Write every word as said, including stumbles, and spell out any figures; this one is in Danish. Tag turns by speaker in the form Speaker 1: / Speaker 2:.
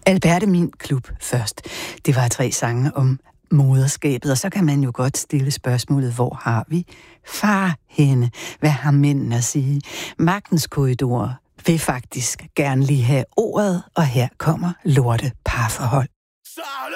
Speaker 1: Alberte Min Klub først. Det var tre sange om moderskabet, og så kan man jo godt stille spørgsmålet, hvor har vi far henne? Hvad har mændene at sige? Magtens korridor vil faktisk gerne lige have ordet, og her kommer lorte parforhold.
Speaker 2: Så